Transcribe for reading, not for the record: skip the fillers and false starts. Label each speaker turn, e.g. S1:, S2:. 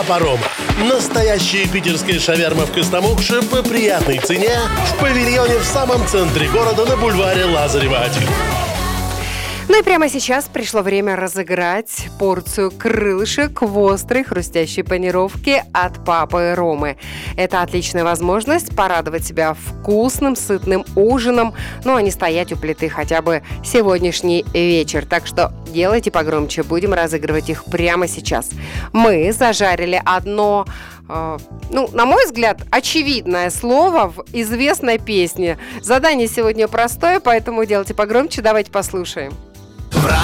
S1: Парома. Настоящая питерская шаверма в Костомукше по приятной цене в павильоне в самом центре города на бульваре Лазарева-1.
S2: Ну и прямо сейчас пришло время разыграть порцию крылышек в острой хрустящей панировке от Папы Ромы. Это отличная возможность порадовать себя вкусным, сытным ужином, ну а не стоять у плиты хотя бы сегодняшний вечер. Так что делайте погромче, будем разыгрывать их прямо сейчас. Мы зажарили одно, на мой взгляд, очевидное слово в известной песне. Задание сегодня простое, поэтому делайте погромче, давайте послушаем.